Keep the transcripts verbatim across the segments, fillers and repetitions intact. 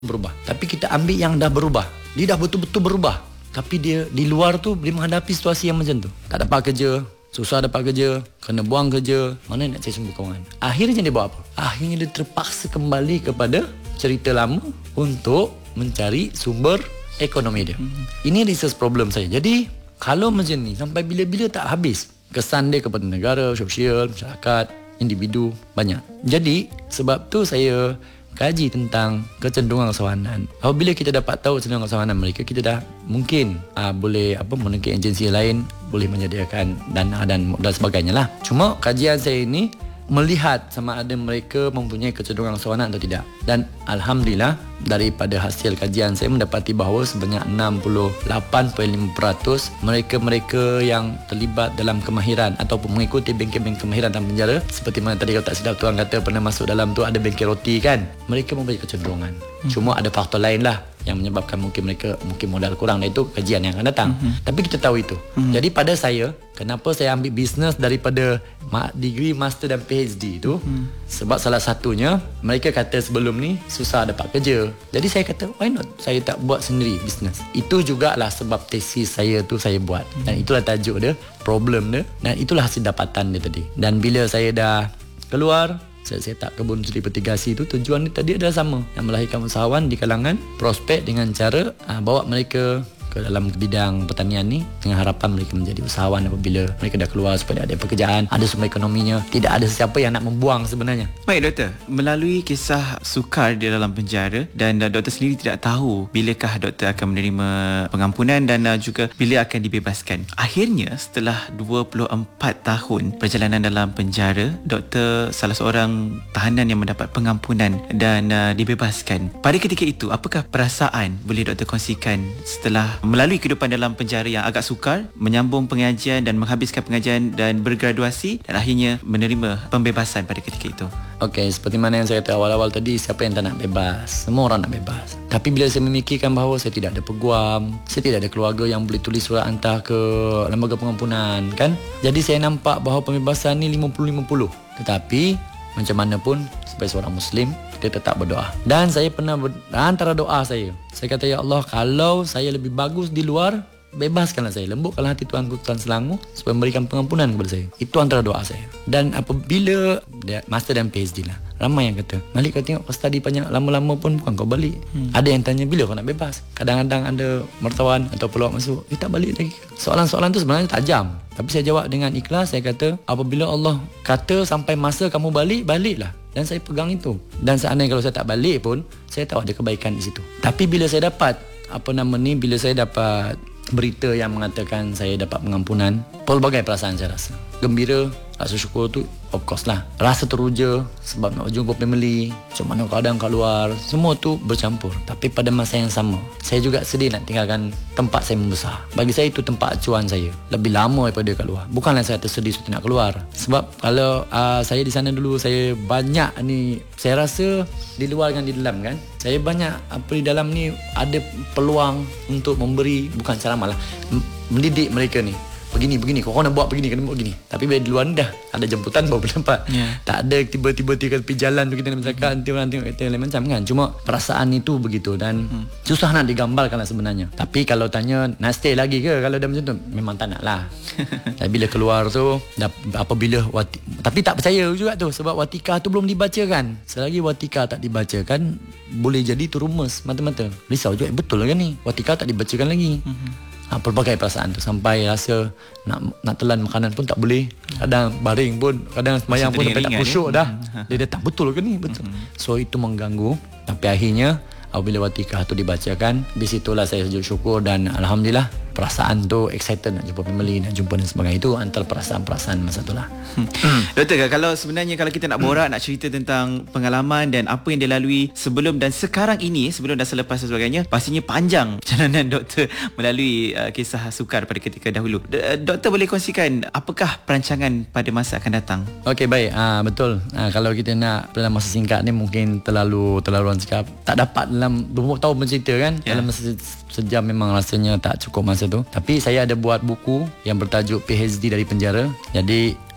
berubah. Tapi kita ambil yang dah berubah. Dia dah betul-betul berubah. Tapi dia di luar tu dia menghadapi situasi yang macam tu. Tak dapat kerja, susah dapat kerja, kena buang kerja, mana nak cari sumber kewangan. Akhirnya dia buat apa? Akhirnya dia terpaksa kembali kepada cerita lama untuk mencari sumber ekonomi dia. Hmm. Ini research problem saya. Jadi kalau macam ni sampai bila-bila tak habis kesan dia kepada negara, sosial, masyarakat, individu banyak. Jadi sebab tu saya kaji tentang kecenderungan kesawanan. Apabila kita dapat tahu kecenderungan kesawanan mereka, kita dah mungkin aa, boleh apa menekan agensi lain, boleh menyediakan dana dan dan sebagainya lah. Cuma kajian saya ini melihat sama ada mereka mempunyai kecenderungan kesawanan atau tidak. Dan alhamdulillah daripada hasil kajian saya mendapati bahawa sebanyak enam puluh lapan perpuluhan lima peratus mereka-mereka yang terlibat dalam kemahiran ataupun mengikuti bengkel-bengkel kemahiran dalam penjara, seperti mana tadi kalau tak silap tuan kata pernah masuk dalam tu ada bengkel roti kan, mereka mempunyai kecenderungan. Hmm. Cuma ada faktor lain lah yang menyebabkan mungkin mereka mungkin modal kurang, dan itu kajian yang akan datang. Mm-hmm. Tapi kita tahu itu. Mm-hmm. Jadi pada saya, kenapa saya ambil bisnes daripada degree, master dan PhD itu, mm-hmm. sebab salah satunya mereka kata sebelum ni susah dapat kerja. Jadi saya kata why not saya tak buat sendiri bisnes. Itu jugalah sebab tesis saya tu saya buat. Mm-hmm. Dan itulah tajuk dia, problem dia, dan itulah hasil dapatan dia tadi. Dan bila saya dah keluar, saya set up kebun suri petigasi itu, tujuan dia tadi adalah sama, yang melahirkan usahawan di kalangan prospek dengan cara aa, bawa mereka ke dalam bidang pertanian ni dengan harapan mereka menjadi usahawan apabila mereka dah keluar, supaya ada pekerjaan, ada sumber ekonominya, tidak ada sesiapa yang nak membuang sebenarnya. Baik doktor, melalui kisah sukar di dalam penjara dan uh, doktor sendiri tidak tahu bilakah doktor akan menerima pengampunan dan uh, juga bila akan dibebaskan. Akhirnya setelah dua puluh empat tahun perjalanan dalam penjara, doktor salah seorang tahanan yang mendapat pengampunan dan uh, dibebaskan. Pada ketika itu, apakah perasaan boleh doktor kongsikan setelah melalui kehidupan dalam penjara yang agak sukar, menyambung pengajian dan menghabiskan pengajian dan bergraduasi dan akhirnya menerima pembebasan pada ketika itu? Okey, seperti mana yang saya kata awal-awal tadi, siapa yang tak nak bebas? Semua orang nak bebas. Tapi bila saya memikirkan bahawa saya tidak ada peguam, saya tidak ada keluarga yang boleh tulis surat hantar ke lembaga pengampunan, kan? Jadi saya nampak bahawa pembebasan ni lima puluh lima puluh. Tetapi macam mana pun sebagai seorang Muslim, kita tetap berdoa. Dan saya pernah ber, antara doa saya, saya kata, ya Allah, kalau saya lebih bagus di luar, bebaskanlah saya, lembutkanlah hati Tuanku Tuan Selangor supaya memberikan pengampunan kepada saya. Itu antara doa saya. Dan apabila dia master dan PhD lah, ramai yang kata, Malik, kau tengok kau study banyak, lama-lama pun bukan kau balik. hmm. Ada yang tanya, bila kau nak bebas? Kadang-kadang ada mertawan atau peluang masuk, eh tak balik lagi. Soalan-soalan tu sebenarnya tajam, tapi saya jawab dengan ikhlas. Saya kata, apabila Allah kata sampai masa kamu balik, baliklah. Dan saya pegang itu. Dan seandainya kalau saya tak balik pun, saya tahu ada kebaikan di situ. Tapi bila saya dapat apa nama ni, bila saya dapat berita yang mengatakan saya dapat pengampunan, pelbagai perasaan saya rasa. Gembira, rasa syukur tu of course lah. Rasa teruja sebab nak jumpa family, macam mana keadaan kat luar, semua tu bercampur. Tapi pada masa yang sama, saya juga sedih nak tinggalkan tempat saya membesar. Bagi saya itu tempat acuan saya lebih lama daripada kat luar. Bukanlah saya tersedih sudah nak keluar. Sebab kalau uh, saya di sana dulu, saya banyak ni, saya rasa di luar dengan di dalam kan, saya banyak apa di dalam ni ada peluang untuk memberi, bukan ceramah lah, mendidik mereka ni. Begini, begini, kau nak buat begini, kena buat begini. Tapi bila di luar ni dah ada jemputan baru nampak. Yeah. Tak ada tiba-tiba tiba tepi jalan tu kita nak bercakap, nanti orang tengok kita lain macam kan. Cuma perasaan itu begitu dan hmm. susah nak digambarkan lah sebenarnya. Tapi kalau tanya nak stay lagi ke kalau dah macam tu, memang tak nak lah. Dan bila keluar tu, dah, apabila wati, tapi tak percaya juga tu sebab watikah tu belum dibacakan. Selagi watikah tak dibacakan, boleh jadi tu rumus mata-mata. Risau juga, eh, betul lah kan ni, watikah tak dibacakan lagi. Hmm. Ha, pelbagai perasaan tu, sampai rasa nak nak telan makanan pun tak boleh. Kadang baring pun, kadang semayang pun sampai tak khusyuk ya? dah. Dia dah tak betul ke ni? Betul. So itu mengganggu. Tapi akhirnya apabila watikah tu dibacakan, di situlah saya sujud syukur dan alhamdulillah perasaan tu excited nak jumpa family, nak jumpa dan sebagainya. Itu antara perasaan-perasaan masa tu lah. hmm. Doktor, kalau sebenarnya kalau kita nak borak, hmm. nak cerita tentang pengalaman dan apa yang dia lalui sebelum dan sekarang ini, sebelum dan selepas dan sebagainya, pastinya panjang perjalanan doktor melalui uh, kisah sukar pada ketika dahulu. D- doktor boleh kongsikan apakah perancangan pada masa akan datang? Okey, baik. Ha, betul. Ha, kalau kita nak dalam masa singkat ni mungkin terlalu terlalu orang cakap tak dapat dalam dua puluh tahun bercerita kan. Yeah. Dalam masa sejam memang rasanya tak cukup masa tu. Tapi saya ada buat buku yang bertajuk PhD dari penjara. Jadi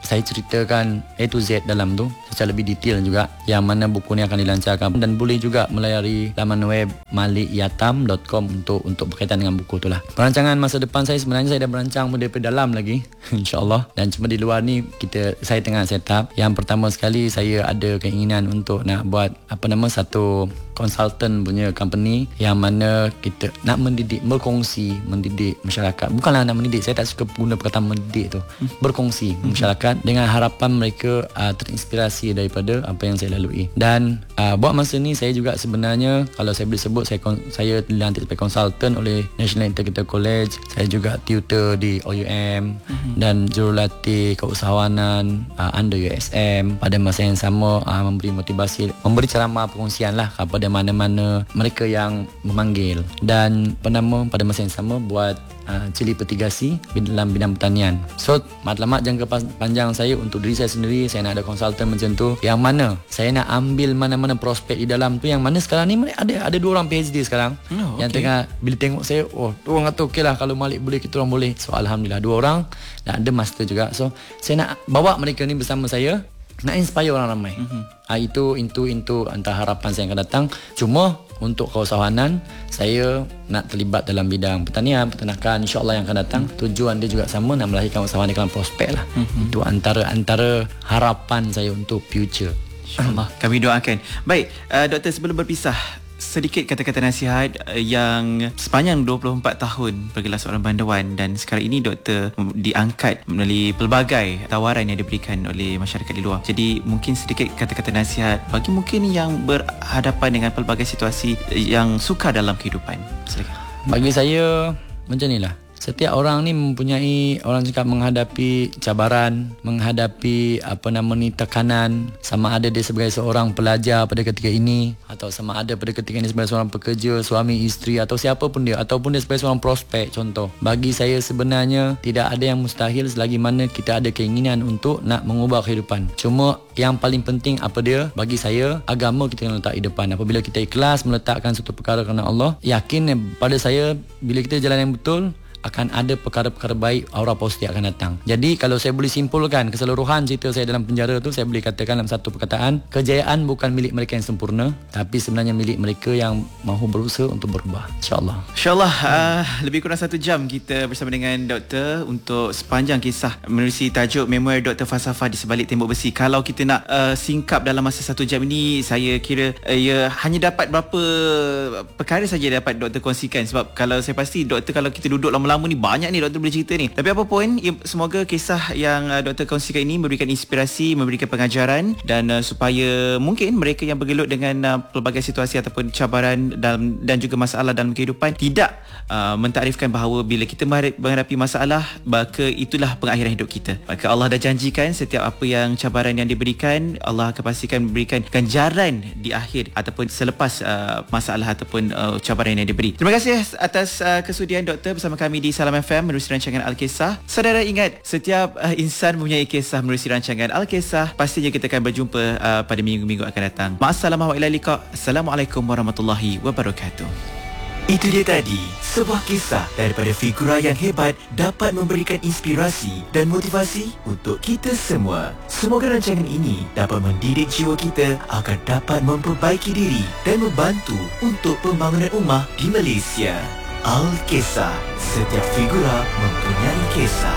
saya ceritakan A to Z dalam tu secara lebih detail juga, yang mana buku ni akan dilancarkan, dan boleh juga melayari laman web malik yatam dot com untuk untuk berkaitan dengan buku tu lah. Perancangan masa depan saya sebenarnya saya dah merancang daripada dalam lagi insya-Allah, dan cuma di luar ni kita saya tengah set up. Yang pertama sekali saya ada keinginan untuk nak buat apa nama satu consultant punya company yang mana kita nak mendidik, berkongsi, mendidik masyarakat. Bukanlah nak mendidik, saya tak suka guna perkataan mendidik tu. Berkongsi hmm. masyarakat dengan harapan mereka uh, terinspirasi daripada apa yang saya lalui. Dan uh, buat masa ni saya juga sebenarnya, kalau saya boleh sebut, saya saya dilantik sebagai consultant oleh National Integrated College. Saya juga tutor di O U M hmm. dan jurulatih keusahawanan uh, under U S M. Pada masa yang sama uh, memberi motivasi, memberi ceramah perkongsian lah kepada mana-mana mereka yang memanggil, dan penama pada masa yang sama buat uh, cili petigasi dalam bidang pertanian. So matlamat jangka panjang saya untuk diri saya sendiri, saya nak ada konsultan macam tu, yang mana saya nak ambil mana-mana prospek di dalam tu, yang mana sekarang ni ada ada dua orang P H D sekarang oh, yang okay. tengah bila tengok saya, oh dua orang kata okey lah, kalau Malik boleh kita orang boleh. So alhamdulillah dua orang, dan ada master juga. So saya nak bawa mereka ni bersama saya, nak inspire orang ramai. Mm-hmm. Ha, itu itu itu antara harapan saya yang akan datang. Cuma untuk keusahawanan, saya nak terlibat dalam bidang pertanian, peternakan, insya-Allah yang akan datang. Mm-hmm. Tujuan dia juga sama, nak melahirkan usahawan di kalangan prospek lah. Mm-hmm. Itu antara antara harapan saya untuk future. InsyaAllah kami doakan. Baik, uh, doktor, sebelum berpisah, sedikit kata-kata nasihat yang sepanjang dua puluh empat tahun bergelar seorang bandawan, dan sekarang ini doktor diangkat melalui pelbagai tawaran yang diberikan oleh masyarakat di luar. Jadi mungkin sedikit kata-kata nasihat bagi mungkin yang berhadapan dengan pelbagai situasi yang sukar dalam kehidupan. Silakan. Bagi saya macam inilah. Setiap orang ni mempunyai, orang cakap, menghadapi cabaran, menghadapi apa nama ni tekanan, sama ada dia sebagai seorang pelajar pada ketika ini, atau sama ada pada ketika ini sebagai seorang pekerja, suami, isteri, atau siapa pun dia, ataupun dia sebagai seorang prospek contoh. Bagi saya sebenarnya tidak ada yang mustahil selagi mana kita ada keinginan untuk nak mengubah kehidupan. Cuma yang paling penting apa dia? Bagi saya, agama kita kena letak di depan. Apabila kita ikhlas meletakkan satu perkara kerana Allah, yakin pada saya bila kita jalan yang betul, akan ada perkara-perkara baik, aura positif akan datang. Jadi kalau saya boleh simpulkan keseluruhan cerita saya dalam penjara tu, saya boleh katakan dalam satu perkataan, kejayaan bukan milik mereka yang sempurna, tapi sebenarnya milik mereka yang mahu berusaha untuk berubah. InsyaAllah. InsyaAllah. uh, Lebih kurang satu jam kita bersama dengan doktor untuk sepanjang kisah menerusi tajuk Memoir Doktor Falsafah di Sebalik Tembok Besi. Kalau kita nak uh, singkap dalam masa satu jam ini, saya kira uh, ya, hanya dapat berapa perkara saja dapat doktor kongsikan. Sebab kalau saya pasti doktor, kalau kita duduk lama-lama ni banyak ni doktor boleh cerita ni. Tapi apa pun, ya, semoga kisah yang uh, doktor kongsikan ini memberikan inspirasi, memberikan pengajaran, dan uh, supaya mungkin mereka yang bergelut dengan uh, pelbagai situasi ataupun cabaran dalam, dan juga masalah dalam kehidupan tidak uh, mentarifkan bahawa bila kita menghadapi masalah, maka itulah pengakhiran hidup kita. Maka Allah dah janjikan setiap apa yang cabaran yang diberikan, Allah akan pastikan memberikan ganjaran di akhir ataupun selepas uh, masalah ataupun uh, cabaran yang diberi. Terima kasih atas uh, kesudian doktor bersama kami di Salam F M menerusi rancangan Al-Kisah. Saudara ingat, setiap uh, insan mempunyai kisah menerusi rancangan Al-Kisah. Pastinya kita akan berjumpa uh, pada minggu-minggu akan datang. Ma'assalamah wa ila liqa. Assalamualaikum warahmatullahi wabarakatuh. Itu dia tadi, sebuah kisah daripada figura yang hebat dapat memberikan inspirasi dan motivasi untuk kita semua. Semoga rancangan ini dapat mendidik jiwa kita agar dapat memperbaiki diri dan membantu untuk pembangunan ummah di Malaysia. Al-Kisah, setiap figura mempunyai kisah.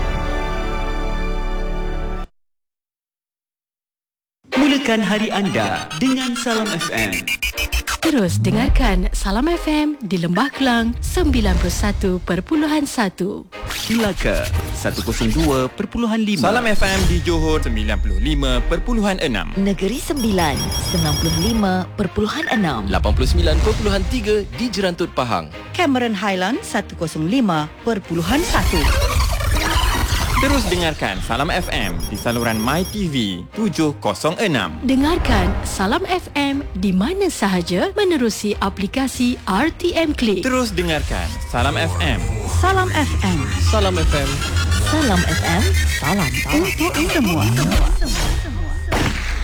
Mulakan hari anda dengan Salam F M. Terus dengarkan Salam F M di Lembah Kelang sembilan puluh satu perpuluhan satu, Melaka seratus dua perpuluhan lima, Salam F M di Johor sembilan puluh lima perpuluhan enam, Negeri Sembilan sembilan puluh lima perpuluhan enam, lapan puluh sembilan perpuluhan tiga di Jerantut Pahang, Cameron Highland seratus lima perpuluhan satu. Terus dengarkan Salam F M di saluran MyTV tujuh kosong enam. Dengarkan Salam F M di mana sahaja menerusi aplikasi R T M Click. Terus dengarkan Salam F M. Salam F M. Salam F M. Salam F M. Salam untuk semua.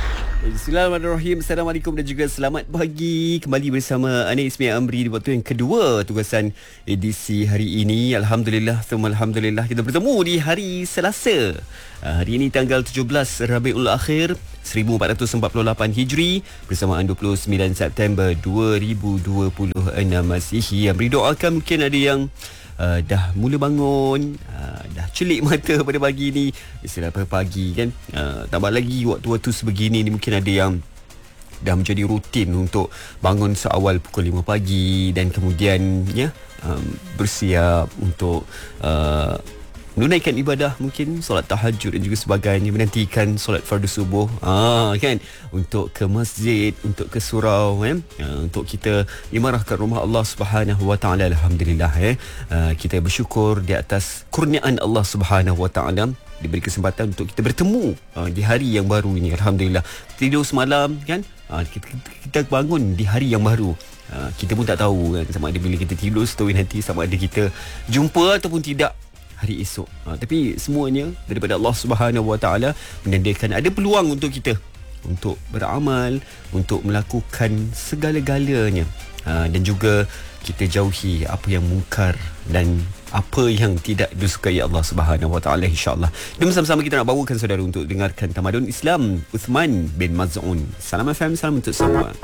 Bismillahirrahmanirrahim. Assalamualaikum dan juga selamat pagi. Kembali bersama Ana Ismail Amri di waktu yang kedua tugasan edisi hari ini. Alhamdulillah, semua Alhamdulillah kita bertemu di hari Selasa. Uh, hari ini tanggal tujuh belas Rabiul Akhir seribu empat ratus empat puluh lapan Hijri bersamaan dua puluh sembilan September dua ribu dua puluh enam Masihi. Yang beri doakan mungkin ada yang Uh, dah mula bangun, uh, dah celik mata pada pagi ni. Istilah pagi kan, uh, tambah lagi waktu-waktu sebegini ni mungkin ada yang dah menjadi rutin untuk bangun seawal pukul lima pagi dan kemudian ya um, bersiap untuk uh, menunaikan ibadah, mungkin solat tahajud dan juga sebagainya, menantikan solat fardu subuh, ah kan, untuk ke masjid, untuk ke surau, eh? uh, untuk kita imarahkan rumah Allah Subhanahu Wa Taala. Alhamdulillah, eh? uh, kita bersyukur di atas kurniaan Allah Subhanahu Wa Taala, diberi kesempatan untuk kita bertemu uh, di hari yang baru ini. Alhamdulillah, tidur semalam kan, uh, kita, kita bangun di hari yang baru. Uh, kita pun tak tahu kan, sama ada bila kita tidur setahun nanti, sama ada kita jumpa ataupun tidak hari esok. Ha, tapi semuanya daripada Allah Subhanahu Wa Taala menandakan ada peluang untuk kita untuk beramal, untuk melakukan segala-galanya, ha, dan juga kita jauhi apa yang mungkar dan apa yang tidak disukai Allah Subhanahu Wa Taala, insya-Allah. Dan bersama-sama kita nak bawakan saudara untuk dengarkan tamadun Islam Uthman bin Maz'un. Salam F M, salam untuk semua.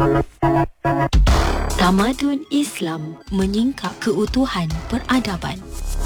Tamadun Islam menyingkap keutuhan peradaban.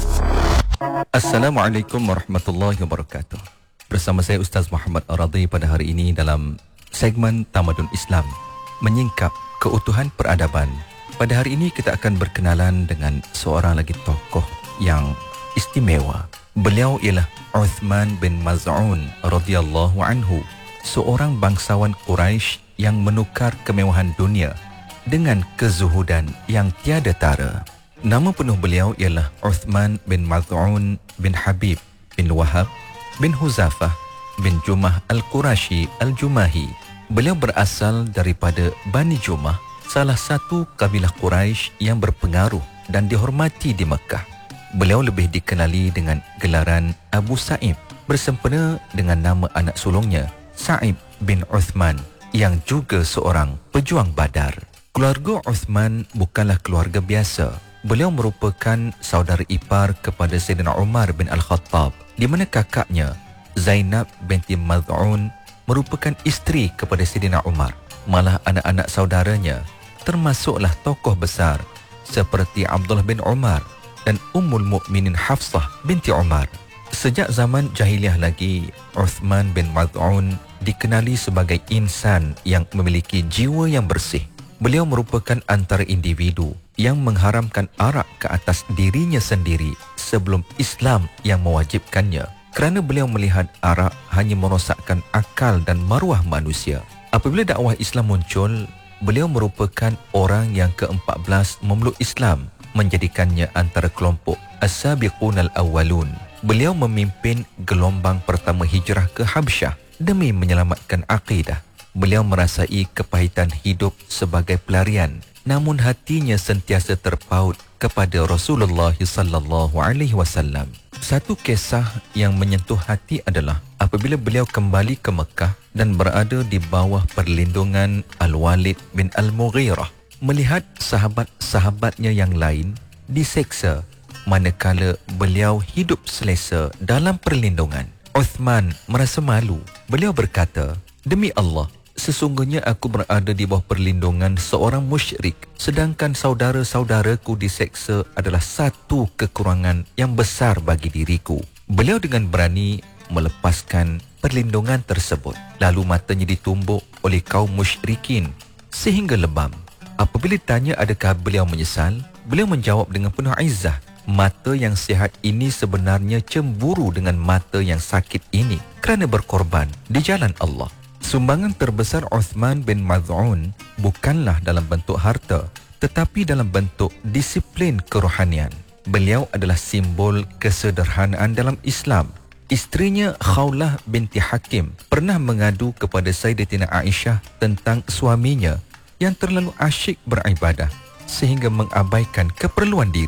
Assalamualaikum warahmatullahi wabarakatuh. Bersama saya Ustaz Muhammad Ar-Radhi pada hari ini dalam segmen Tamadun Islam menyingkap keutuhan peradaban. Pada hari ini kita akan berkenalan dengan seorang lagi tokoh yang istimewa. Beliau ialah Uthman bin Maz'un radhiyallahu anhu, seorang bangsawan Quraisy yang menukar kemewahan dunia dengan kezuhudan yang tiada tara. Nama penuh beliau ialah Uthman bin Maz'un bin Habib bin Wahab bin Huzafah bin Jumah Al-Qurashi Al-Jumahi. Beliau berasal daripada Bani Jumah, salah satu kabilah Quraisy yang berpengaruh dan dihormati di Mekah. Beliau lebih dikenali dengan gelaran Abu Sa'ib bersempena dengan nama anak sulungnya Sa'ib bin Uthman yang juga seorang pejuang Badar. Keluarga Uthman bukanlah keluarga biasa. Beliau merupakan saudara ipar kepada Sayyidina Umar bin Al-Khattab, di mana kakaknya Zainab binti Maz'un merupakan isteri kepada Sayyidina Umar. Malah anak-anak saudaranya termasuklah tokoh besar seperti Abdullah bin Umar dan Ummul Mukminin Hafsah binti Umar. Sejak zaman jahiliah lagi, Uthman bin Maz'un dikenali sebagai insan yang memiliki jiwa yang bersih. Beliau merupakan antara individu yang mengharamkan arak ke atas dirinya sendiri sebelum Islam yang mewajibkannya, kerana beliau melihat arak hanya merosakkan akal dan maruah manusia. Apabila dakwah Islam muncul, beliau merupakan orang yang keempat belas memeluk Islam, menjadikannya antara kelompok As-Sabiqun Al-Awwalun. Beliau memimpin gelombang pertama hijrah ke Habsyah demi menyelamatkan akidah. Beliau merasai kepahitan hidup sebagai pelarian, namun hatinya sentiasa terpaut kepada Rasulullah sallallahu alaihi wasallam. Satu kisah yang menyentuh hati adalah apabila beliau kembali ke Mekah dan berada di bawah perlindungan Al-Walid bin Al-Mughirah, melihat sahabat-sahabatnya yang lain diseksa manakala beliau hidup selesa dalam perlindungan. Uthman merasa malu. Beliau berkata, "Demi Allah, sesungguhnya aku berada di bawah perlindungan seorang musyrik, sedangkan saudara-saudaraku diseksa adalah satu kekurangan yang besar bagi diriku." Beliau dengan berani melepaskan perlindungan tersebut. Lalu matanya ditumbuk oleh kaum musyrikin sehingga lebam. Apabila ditanya adakah beliau menyesal, beliau menjawab dengan penuh izzah, "Mata yang sihat ini sebenarnya cemburu dengan mata yang sakit ini kerana berkorban di jalan Allah." Sumbangan terbesar Uthman bin Maz'un bukanlah dalam bentuk harta, tetapi dalam bentuk disiplin kerohanian. Beliau adalah simbol kesederhanaan dalam Islam. Isterinya Khawlah binti Hakim pernah mengadu kepada Sayyidatina Aisyah tentang suaminya yang terlalu asyik beribadah sehingga mengabaikan keperluan diri.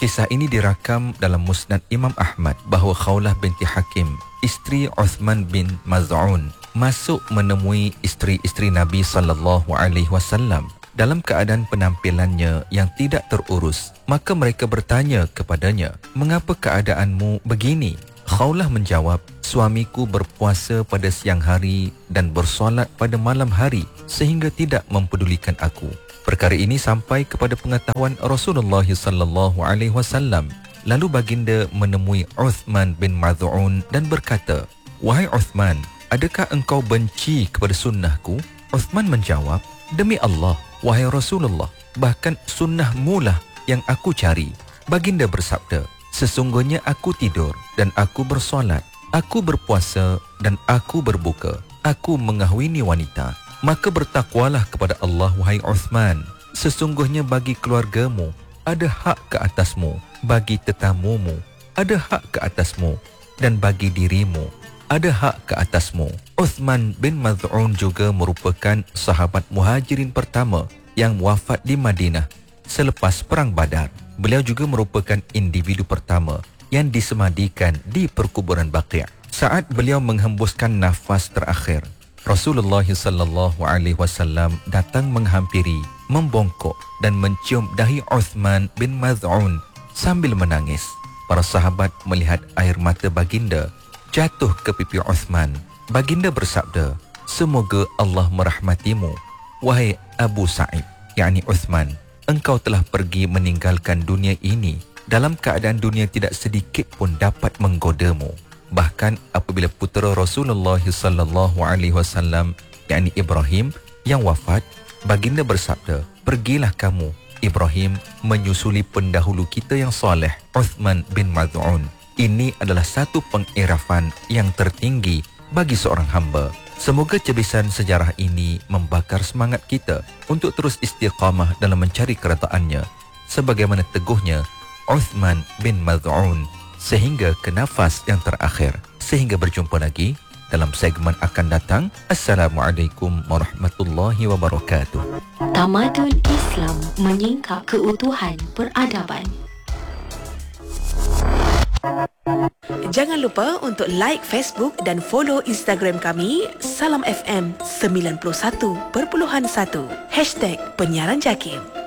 Kisah ini dirakam dalam Musnad Imam Ahmad bahawa Khawlah binti Hakim, isteri Uthman bin Maz'un, masuk menemui isteri-isteri Nabi sallallahu alaihi wasallam dalam keadaan penampilannya yang tidak terurus. Maka mereka bertanya kepadanya, "Mengapa keadaanmu begini?" Khawlah menjawab, "Suamiku berpuasa pada siang hari dan bersolat pada malam hari sehingga tidak mempedulikan aku." Perkara ini sampai kepada pengetahuan Rasulullah sallallahu alaihi wasallam. Lalu baginda menemui Uthman bin Maz'un dan berkata, "Wahai Uthman, adakah engkau benci kepada sunnahku?" Uthman menjawab, "Demi Allah, wahai Rasulullah, bahkan sunnahmu lah yang aku cari." Baginda bersabda, "Sesungguhnya aku tidur dan aku bersolat, aku berpuasa dan aku berbuka, aku mengahwini wanita. Maka bertakwalah kepada Allah, wahai Uthman. Sesungguhnya bagi keluargamu ada hak ke atasmu, bagi tetamumu ada hak ke atasmu, dan bagi dirimu ada hak ke atasmu." Uthman bin Maz'un juga merupakan sahabat muhajirin pertama yang wafat di Madinah selepas Perang Badar. Beliau juga merupakan individu pertama yang disemadikan di perkuburan Baqi'. Saat beliau menghembuskan nafas terakhir, Rasulullah sallallahu alaihi wasallam datang menghampiri, membongkok dan mencium dahi Uthman bin Maz'un sambil menangis. Para sahabat melihat air mata baginda jatuh ke pipi Uthman. Baginda bersabda, "Semoga Allah merahmatimu, wahai Abu Sa'id," yakni Uthman. "Engkau telah pergi meninggalkan dunia ini dalam keadaan dunia tidak sedikit pun dapat menggodamu." Bahkan apabila putera Rasulullah sallallahu alaihi wasallam yakni Ibrahim yang wafat, baginda bersabda, "Pergilah kamu Ibrahim menyusuli pendahulu kita yang soleh, Uthman bin Maz'un." Ini adalah satu pengirafan yang tertinggi bagi seorang hamba. Semoga cebisan sejarah ini membakar semangat kita untuk terus istiqamah dalam mencari keredaannya sebagaimana teguhnya Uthman bin Maz'un sehingga ke nafas yang terakhir. Sehingga berjumpa lagi dalam segmen akan datang. Assalamualaikum warahmatullahi wabarakatuh. Tamadun Islam menyingkap keutuhan peradaban. Jangan lupa untuk like Facebook dan follow Instagram kami Salam F M sembilan puluh satu perpuluhan satu hashtag Penyiaran Jakim.